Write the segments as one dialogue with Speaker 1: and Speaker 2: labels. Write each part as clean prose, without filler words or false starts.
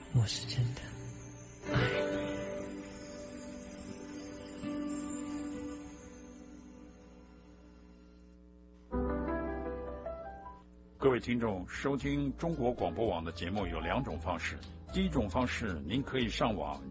Speaker 1: 我是真的爱你。
Speaker 2: 各位听众，收听中国广播网的节目有两种方式。第一种方式，您可以上网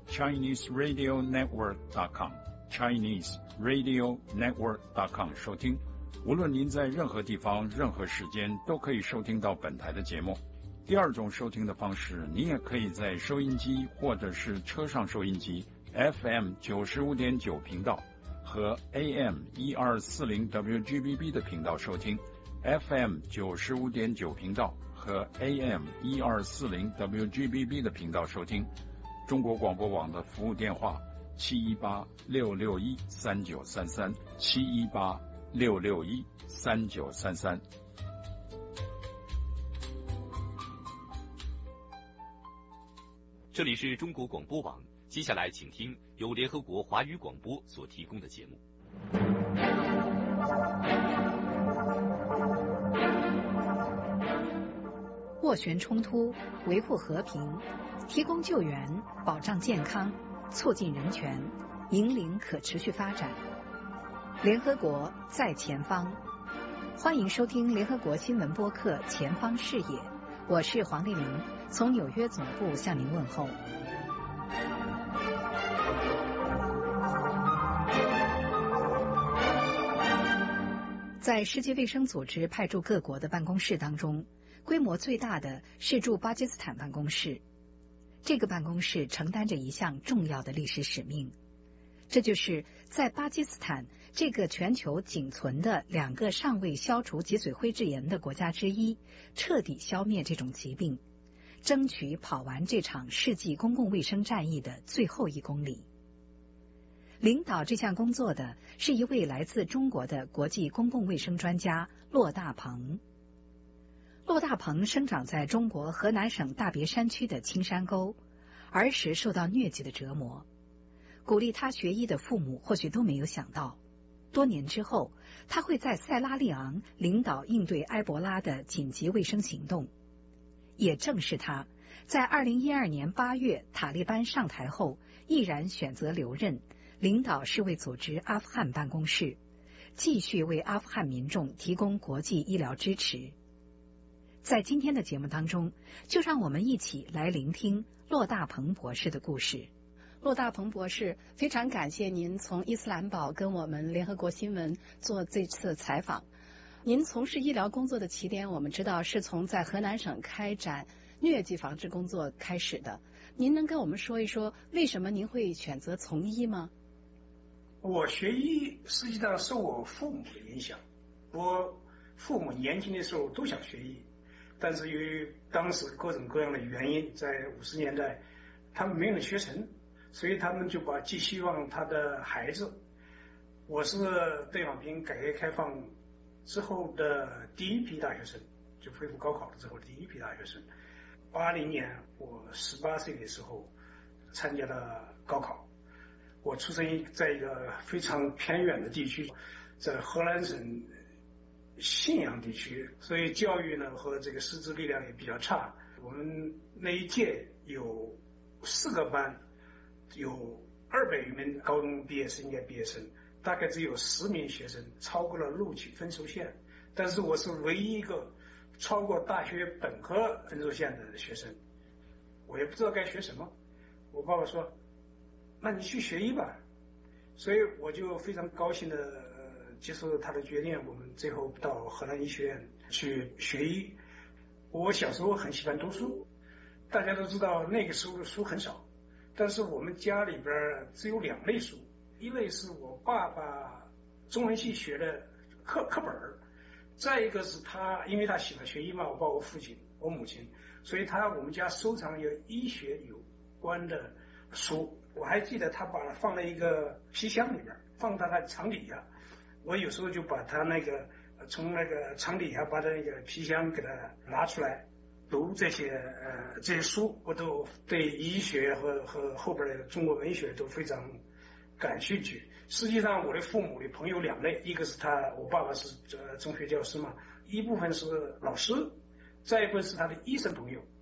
Speaker 2: ChineseRadioNetwork.com 收听。无论您在任何地方、任何时间，都可以收听到本台的节目。第二种收听的方式，您也可以在收音机或者是车上收音机 FM 95.9频道和 AM 1240 WGBB 的频道收听。FM 95.9频道和 AM 1240 WGBB 的频道收听。中国广播网的服务电话718-661-3933 718-661-3933。
Speaker 3: 这里是中国广播网，接下来请听由联合国华语广播所提供的节目。
Speaker 4: 斡旋冲突，维护和平，提供救援，保障健康，促进人权，引领可持续发展。联合国在前方，欢迎收听联合国新闻播客《前方视野》，我是黄丽玲，从纽约总部向您问候。在世界卫生组织派驻各国的办公室当中，规模最大的是驻巴基斯坦办公室。这个办公室承担着一项重要的历史使命，这就是在巴基斯坦这个全球仅存的2个尚未消除脊髓灰质炎的国家之一，彻底消灭这种疾病，争取跑完这场世纪公共卫生战役的最后1公里。领导这项工作的是一位来自中国的国际公共卫生专家骆大鹏。骆大鹏生长在中国河南省大别山区的青山沟，儿时受到疟疾的折磨。鼓励他学医的父母或许都没有想到，多年之后，他会在塞拉利昂领导应对埃博拉的紧急卫生行动。也正是他，在2012年8月塔利班上台后，毅然选择留任，领导世卫组织阿富汗办公室，继续为阿富汗民众提供国际医疗支持。在今天的节目当中，就让我们一起来聆听骆大鹏博士的故事。骆大鹏博士，非常感谢您从伊斯兰堡跟我们联合国新闻做这次采访。您从事医疗工作的起点，我们知道是从在河南省开展疟疾防治工作开始的。您能跟我们说一说，为什么您会选择从医吗？
Speaker 5: 我学医实际上受我父母的影响，我父母年轻的时候都想学医，但是由于当时各种各样的原因，在50年代他们没有学成，所以他们就寄希望他的孩子。我是邓小平改革开放之后的第一批大学生，就恢复高考了之后第一批大学生。80年我18岁的时候参加了高考。我出生在一个非常偏远的地区，在河南省信阳地区，所以教育呢和这个师资力量也比较差。我们那一届有4个班，有200余名高中毕业生、应届毕业生，大概只有10名学生超过了录取分数线，但是我是唯一一个超过大学本科分数线的学生。我也不知道该学什么，我爸爸说那你去学医吧，所以我就非常高兴的接受了他的决定。我们最后到河南医学院去学医。我小时候很喜欢读书，大家都知道那个时候的书很少，但是我们家里边只有2类书，一类是我爸爸中文系学的课本，再一个是他因为他喜欢学医嘛，我包括我父亲我母亲，所以我们家收藏有医学有关的书。我还记得他把它放在一个皮箱里边，放到他床底下。我有时候就把他从那个床底下把他那个皮箱给他拿出来读这些书。我都对医学和后边的中国文学都非常感兴趣。实际上我的父母的朋友2类，一个是我爸爸是中学教师嘛，一部分是老师，再一部分是他的医生朋友。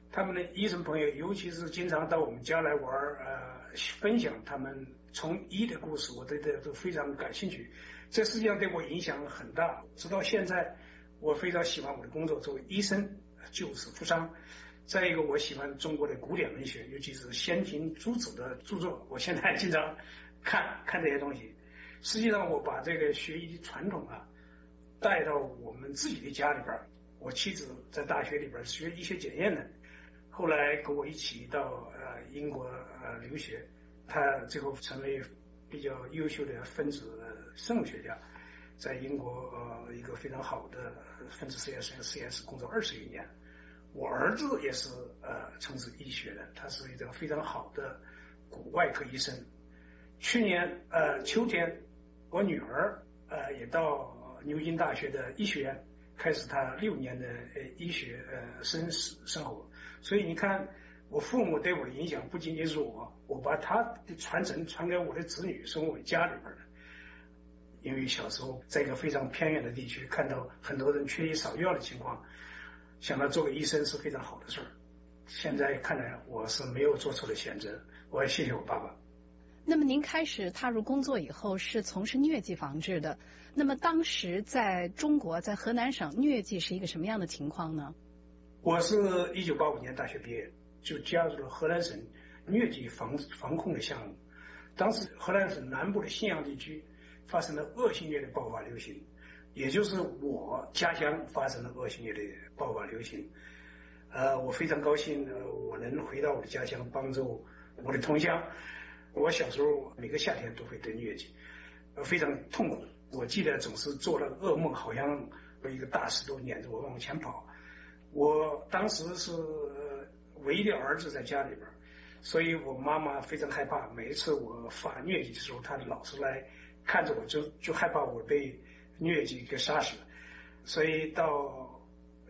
Speaker 5: 他们的医生朋友，尤其是经常到我们家来玩分享他们从医的故事，我对这都非常感兴趣。这实际上对我影响很大，直到现在，我非常喜欢我的工作，作为医生救死扶伤。再一个，我喜欢中国的古典文学，尤其是先秦诸子的著作，我现在经常看这些东西。实际上，我把这个学医传统带到我们自己的家里边。我妻子在大学里边学医学检验的，后来跟我一起到英国留学，他最后成为比较优秀的分子生物学家，在英国一个非常好的分子实验室工作20余年。我儿子也是从事医学的，他是一个非常好的骨外科医生。去年秋天，我女儿也到牛津大学的医学院开始她6年的医学生活。所以你看，我父母对我的影响不仅仅是我把他的传承传给我的子女，是我家里边的。因为小时候在一个非常偏远的地区，看到很多人缺医少药的情况，想到做个医生是非常好的事儿。现在看来我是没有做错的选择，我也谢谢我爸爸。
Speaker 4: 那么您开始踏入工作以后是从事疟疾防治的，那么当时在中国，在河南省疟疾是一个什么样的情况呢？
Speaker 5: 我是1985年大学毕业，就加入了河南省疟疾防控的项目。当时河南省南部的信阳地区发生了恶性疟的爆发流行，也就是我家乡发生了恶性疟的爆发流行。我非常高兴我能回到我的家乡，帮助我的同乡。我小时候每个夏天都会得疟疾，非常痛苦。我记得总是做了噩梦，好像有一个大石头撵着我往前跑。我当时是唯一的儿子在家里边，所以我妈妈非常害怕。每一次我发疟疾的时候，她老是来看着我，就害怕我被疟疾给杀死。所以到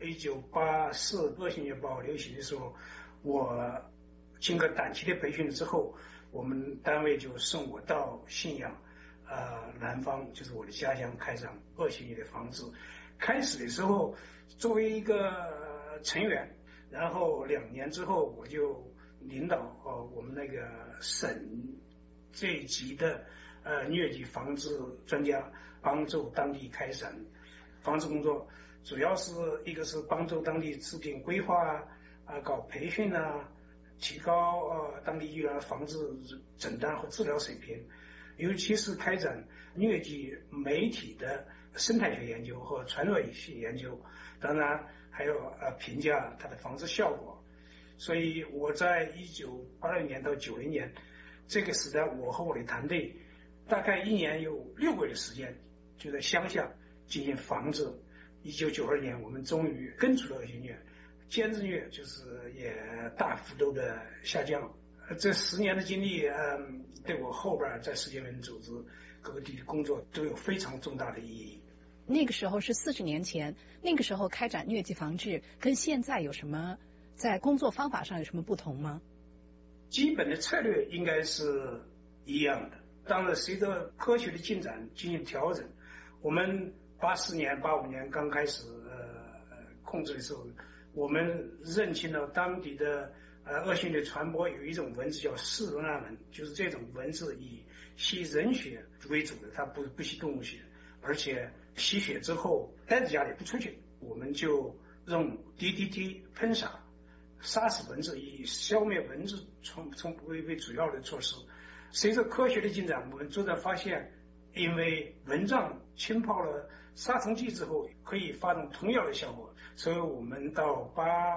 Speaker 5: 1984恶性疟爆发流行的时候，我经过短期的培训之后，我们单位就送我到信阳南方，就是我的家乡，开展恶性疟的防治。开始的时候作为一个成员，然后2年之后我就领导我们那个省这一级的疟疾防治专家，帮助当地开展防治工作。主要是一个是帮助当地制定规划搞培训提高当地医疗防治诊断和治疗水平，尤其是开展疟疾媒体的生态学研究和传染学研究，当然还有评价它的防治效果。所以我在1986年到90年这个时代，我和我的团队大概1年有6个月的时间就在乡下进行防治。1992年我们终于根除了恶性疟，间质疟就是也大幅度的下降。这10年的经历对我后边在世界卫生组织各个地的工作都有非常重大的意义。
Speaker 4: 那个时候是40年前，那个时候开展疟疾防治跟现在有什么在工作方法上有什么不同吗？
Speaker 5: 基本的策略应该是一样的，当然随着科学的进展进行调整。我们85年刚开始控制的时候，我们认清了当地的恶性的传播有一种蚊子叫嗜溶氨蚊，就是这种蚊子以吸人血为主的，它不吸动物血，而且吸血之后待在家里不出去。我们就用 DDT 喷洒杀死蚊子，以消灭蚊子为主要的措施。随着科学的进展，我们逐渐发现，因为蚊帐浸泡了杀虫剂之后可以发动通药的效果，所以我们到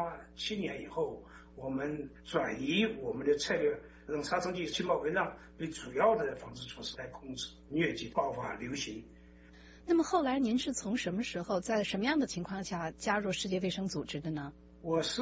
Speaker 5: 87年以后，我们转移我们的策略，用杀虫剂浸泡蚊帐为主要的防治措施来控制疟疾爆发流行。
Speaker 4: 那么后来您是从什么时候在什么样的情况下加入世界卫生组织的呢？
Speaker 5: 我是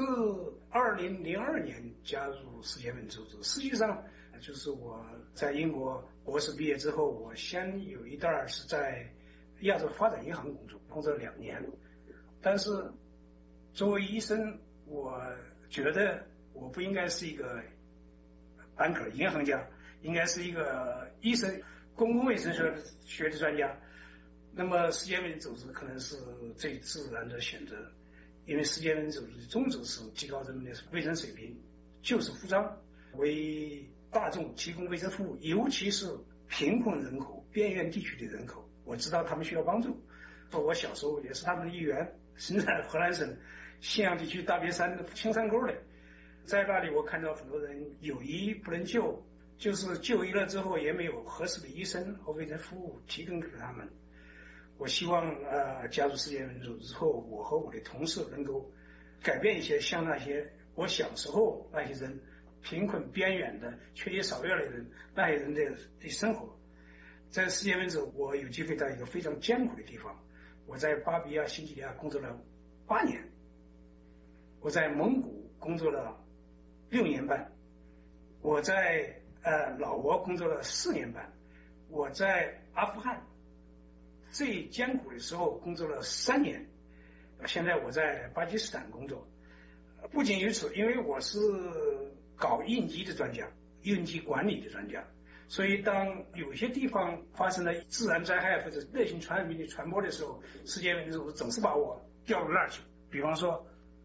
Speaker 5: 2002年加入世界卫生组织，实际上就是我在英国博士毕业之后，我先有一段是在亚洲发展银行工作2年，但是作为医生，我觉得我不应该是一个banker银行家，应该是一个医生，公共卫生学的专家。那么世界卫生组织可能是最自然的选择， 因为世界卫生组织的宗旨是提高人们的卫生水平，救死扶伤，为大众提供卫生服务，尤其是贫困人口、边缘地区的人口，我知道他们需要帮助。我小时候也是他们的一员，生在河南省信阳地区大别山的青山沟的，在那里我看到很多人有医不能救，就是就医了之后也没有合适的医生和卫生服务提供给他们。我希望加入世界卫生组织之后，我和我的同事能够改变一些像那些我小时候那些人贫困边缘的缺医少药的人那些人的生活。在世界卫生组织，我有机会到一个非常艰苦的地方，我在巴比亚新几内亚工作了8年，我在蒙古工作了6年半，我在老挝工作了4年半，我在阿富汗最艰苦的时候工作了3年，现在我在巴基斯坦工作。不仅如此，因为我是搞应急的专家，应急管理的专家，所以当有些地方发生了自然灾害或者热性传染病的传播的时候，世界卫生组织总是把我调到那儿去。比方说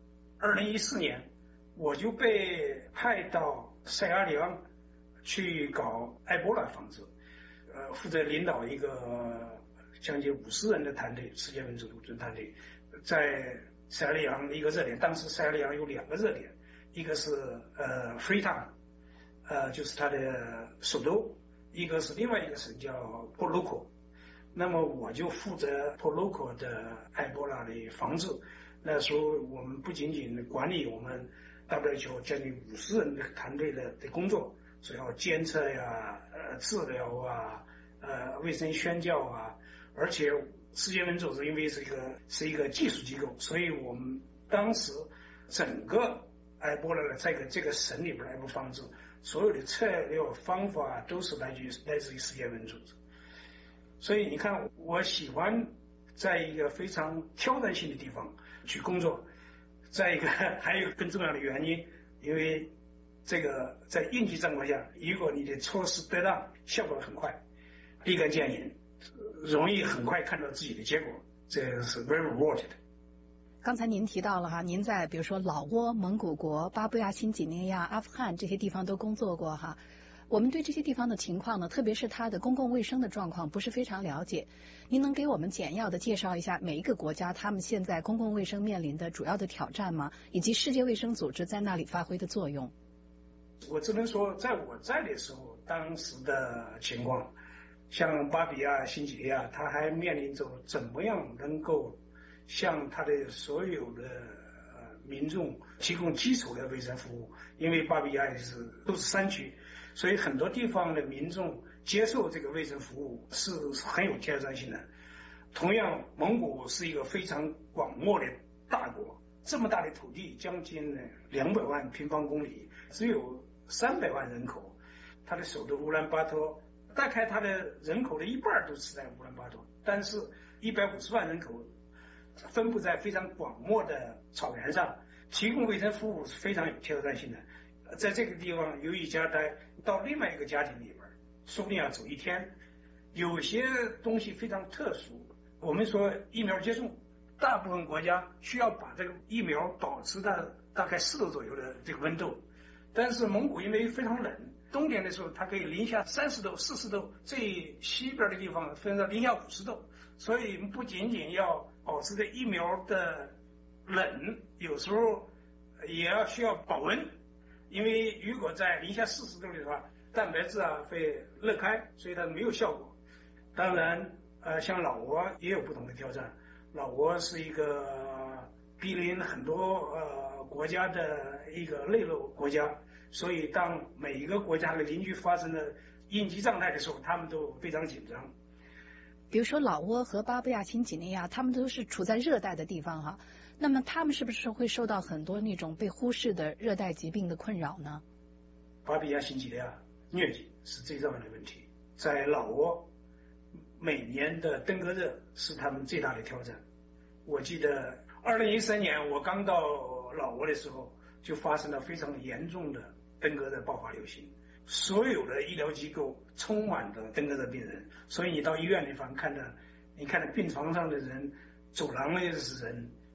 Speaker 5: 2014年我就被派到塞拉利昂去搞埃博拉防治，负责领导一个将近50人的团队，世界卫生组织团队在塞拉利昂一个热点。当时塞拉利昂有2个热点，一个是Freetown，就是它的首都，一个是另外一个省叫波罗科。那么我就负责波罗科的埃博拉的防治。那时候我们不仅仅管理我们 WHO 将近50人的团队的工作，主要监测呀、治疗啊、卫生宣教啊，而且世界卫生组织因为是一个技术机构，所以我们当时整个埃博拉的在这个省里边埃博防治，所有的策略方法都是来自于世界卫生组织。所以你看，我喜欢在一个非常挑战性的地方去工作。再一个还有更重要的原因，因为这个在应急状况下，如果你的措施得当，效果很快，立竿见影，容易很快看到自己的结果，这是 very rewarded。
Speaker 4: 刚才您提到了哈，您在比如说老挝、蒙古国、巴布亚新几内亚、阿富汗这些地方都工作过哈。我们对这些地方的情况呢，特别是它的公共卫生的状况不是非常了解。您能给我们简要的介绍一下每一个国家他们现在公共卫生面临的主要的挑战吗？以及世界卫生组织在那里发挥的作用？
Speaker 5: 我只能说，在我在的时候，当时的情况，像巴比亚新几内亚，它还面临着怎么样能够向它的所有的民众提供基础的卫生服务，因为巴比亚都是山区，所以很多地方的民众接受这个卫生服务是很有挑战性的。同样，蒙古是一个非常广袤的大国，这么大的土地，将近200万平方公里，只有300万人口，它的首都乌兰巴托，大概它的人口的1半都是在乌兰巴托，但是150万人口分布在非常广袤的草原上，提供卫生服务是非常有挑战性的。在这个地方由一家待到另外一个家庭里边，说不定要走1天。有些东西非常特殊，我们说疫苗接种，大部分国家需要把这个疫苗保持在大概4度左右的这个温度，但是蒙古因为非常冷，冬天的时候它可以零下30度、40度，最西边的地方分到零下50度，所以不仅仅要保持着疫苗的冷，有时候也需要保温。因为如果在零下40度的话，蛋白质会热开，所以它没有效果。当然像老挝也有不同的挑战。老挝是一个毗邻很多国家的一个内陆国家，所以当每一个国家的邻居发生了应急状态的时候，他们都非常紧张。
Speaker 4: 比如说老挝和巴布亚新几内亚，他们都是处在热带的地方哈。那么他们是不是会受到很多那种被忽视的热带疾病的困扰呢？
Speaker 5: 巴比亚新几内亚疟疾是最重要的问题。在老挝，每年的登革热是他们最大的挑战。我记得2013年我刚到老挝的时候，就发生了非常严重的登革热爆发流行，所有的医疗机构充满了登革热病人，所以你到医院里方你看到病床上的人，走廊里的人，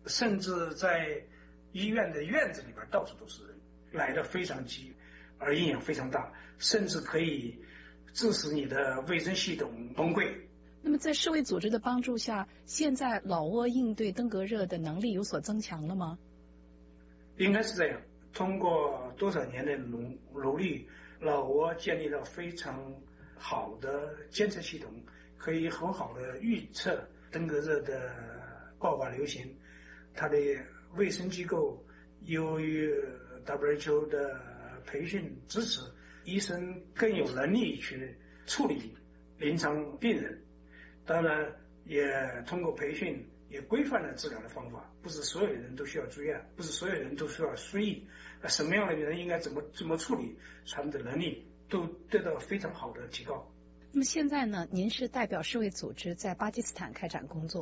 Speaker 5: 甚至在医院的院子里边到处都是人，来的非常急，而影响非常大，甚至可以致使你的卫生系统崩溃。
Speaker 6: 那么在世卫组织的帮助下，现在老挝应对登革热的能力有所增强了吗？
Speaker 5: 应该是这样，通过多少年的努力，老挝建立了非常好的监测系统，可以很好的预测登革热的爆发流行。它的卫生机构由于 WHO 的培训支持，医生更有能力去处理临床病人。当然也通过培训也规范了治疗的方法，不是所有人都需要住院，不是所有人都需要输液，什么样的人应该怎么处理，他们的能力都得到非常好的提高。
Speaker 6: 那么现在呢，您是代表世卫组织在巴基斯坦开展工作。